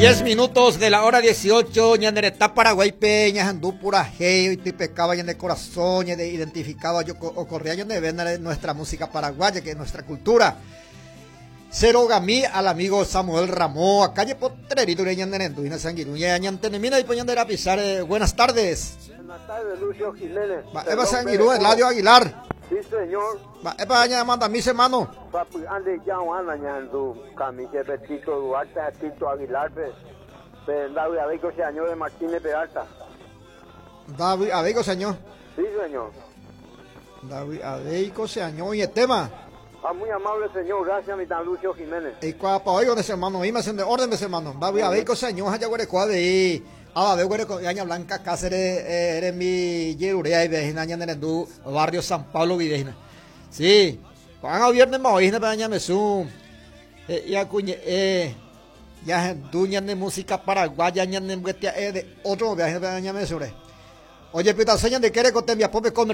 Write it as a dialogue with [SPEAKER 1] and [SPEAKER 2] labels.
[SPEAKER 1] 10 minutos de la hora 18, ñanderetá Paraguay peña, andú pura geo y tipecaba en el corazón, y de identificaba yo o corría yo de vender nuestra música paraguaya, que es nuestra cultura. Cero gamí al amigo Samuel Ramón, a calle Potrerito de ñanderendo, y na sanguiruña, ñantenemina y poñandera pisar, buenas tardes.
[SPEAKER 2] Buenas tardes, Lucio Jiménez.
[SPEAKER 1] Eva Sanguirú, Eladio Aguilar.
[SPEAKER 2] Sí, señor.
[SPEAKER 1] Eva ña manda mis hermanos.
[SPEAKER 2] Papi, ande ya anda ñando, camille Betito Duarte, Tito Aguilar, David Abeco, señor de Martínez Peralta.
[SPEAKER 1] David Abeco, señor.
[SPEAKER 2] Sí, señor.
[SPEAKER 1] David Abeco, señor, y el tema.
[SPEAKER 2] Muy amable, señor. Gracias, mi tan Lucio Jiménez.
[SPEAKER 1] Y cuapa, oigo de ese hermano, y me hacen de orden de ese hermano. David Abeco, señor, allá huerecoa de veo huerecoa de Aña Blanca, Cáceres, eres mi yerurea y vejina, aña Nerendú, barrio San Pablo, vivejina. Sí, van a viernes más, vejina, para aña mesú. Ya cuñe, ya duña de música paraguaya, aña de otro viaje, para aña mesú. Oye, pita, señan de querer con te mi apope comer.